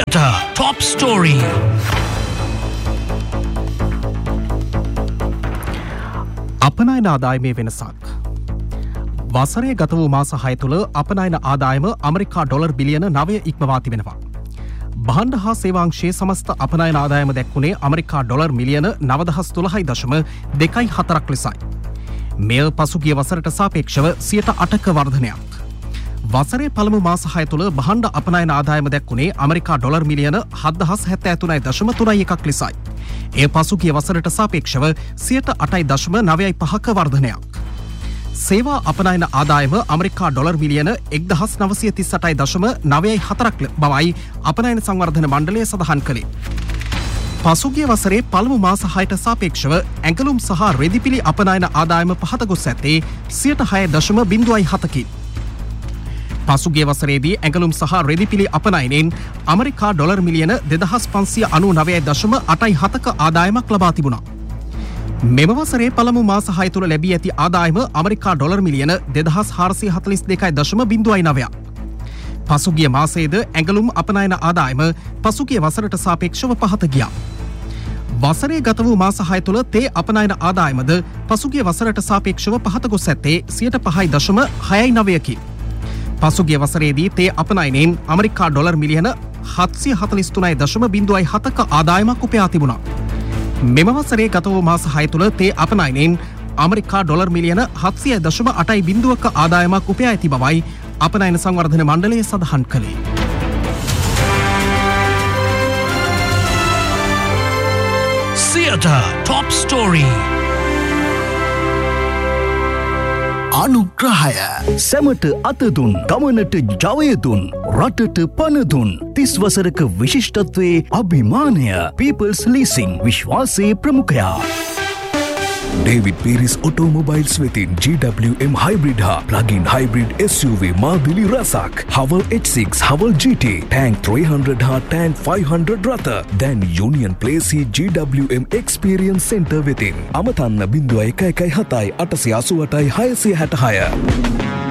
Top story. අපනයන ආදායමේ වෙනසක්. වසරේ ගත වූ මාස 6 තුළ අපනයන ආදායම ඇමරිකා ඩොලර් බිලියන 9 ඉක්මවා තිබෙනවා. භාණ්ඩ හා සේවාංශයේ සමස්ත අපනයන ආදායම දැක්වුණේ ඇමරිකා ඩොලර් මිලියන 9013.24ක් ලෙසයි. මෙය පසුගිය වසරට සාපේක්ෂව 8% වර්ධනයක්. වසරේ පළමු මාස 6 තුළ භාණ්ඩ අපනයන ආදායම දැක්වුණේ ඇමරිකා ඩොලර් මිලියන 7073.31ක් ලෙසයි. එය පසුගිය වසරට සාපේක්ෂව 8.95ක වර්ධනයක්. සේවා අපනයන ආදායම ඇමරිකා ඩොලර් මිලියන 1938.94ක් බවයි අපනයන සංවර්ධන මණ්ඩලය සඳහන් කළේ. පසුගිය වසරේ පළමු මාස 6ට සාපේක්ෂව ඇඟලුම් සහ රෙදිපිලි අපනයන ආදායම පහත ගොස් ඇත්තේ 6.07කින්. පසුගිය වසරේදී ඇඟලුම් සහ රෙදිපිලි අපනයනෙන් ඇමරිකා ඩොලර් මිලියන 2599.87ක ආදායමක් ලබා තිබුණා. මෙම වසරේ පළමු මාස 6 තුළ ලැබී ඇති ආදායම ඇමරිකා ඩොලර් මිලියන 2442.09ක්. පසුගිය මාසයේද ඇඟලුම් අපනයන ආදායම පසුගිය වසරට සාපේක්ෂව පහත ගියා. වසරේ ගත වූ මාස 6 තුළ තේ අපනයන ආදායමද පසුගිය වසරට සාපේක්ෂව පහත ගොස් ඇත්තේ 5.69කින්. පසුගිය වසරේදී තේ අපනයනෙන් ඇමරිකා ඩොලර් මිලියන 743.07ක ආදායමක් උපයා තිබුණා. මෙම වසරේ ගත වූ මාස 6 තුළ තේ අපනයනෙන් ඇමරිකා ඩොලර් මිලියන 700.8ක ආදායමක් උපයා ඇති බවයි අපනයන සංවර්ධන මණ්ඩලය සඳහන් කළේ. Top story. අනුග්‍රහය සැමට අතදුන් ගමනට ජවයදුන් රටට පණදුන් 30 වසරක විශිෂ්ටත්වයේ අභිමානය People's Leasing විශ්වාසයේ ප්‍රමුඛයා David Pieris Automobiles වෙතින් GWM Hybrid හා Plug-in Hybrid SUV මාදිලි රසක් Haval H6 Haval GT Tank 300 හා Tank 500 රථ දැන් Union Place GWM Experience Center වෙතින් අමතන්න 0117 888 666